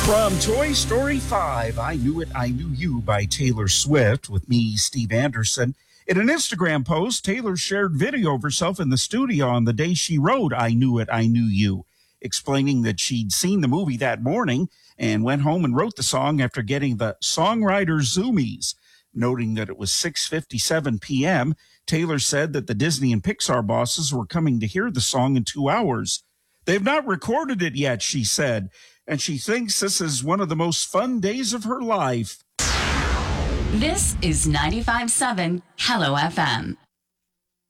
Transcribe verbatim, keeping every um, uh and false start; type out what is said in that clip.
From Toy Story five, I Knew It, I Knew You by Taylor Swift with me, Steve Anderson. In an Instagram post, Taylor shared video of herself in the studio on the day she wrote I Knew It, I Knew You, explaining that she'd seen the movie that morning and went home and wrote the song after getting the songwriter zoomies. Noting that it was six fifty-seven p.m., Taylor said that the Disney and Pixar bosses were coming to hear the song in two hours. They've not recorded it yet, she said, and she thinks this is one of the most fun days of her life. This is ninety-five point seven Hello F M.